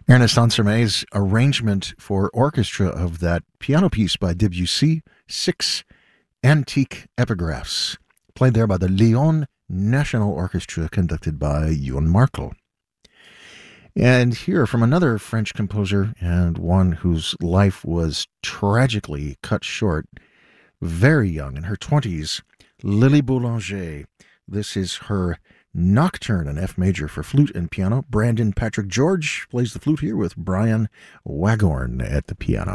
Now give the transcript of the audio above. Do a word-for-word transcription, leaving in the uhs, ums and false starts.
Ernest Ansermet's arrangement for orchestra of that piano piece by Debussy, Six Antique Epigraphs, played there by the Lyon National Orchestra, conducted by Johann Markel. And here from another French composer, and one whose life was tragically cut short, very young, in her twenties, Lily Boulanger. This is her Nocturne in F major for flute and piano. Brandon Patrick George plays the flute here with Brian Waghorn at the piano.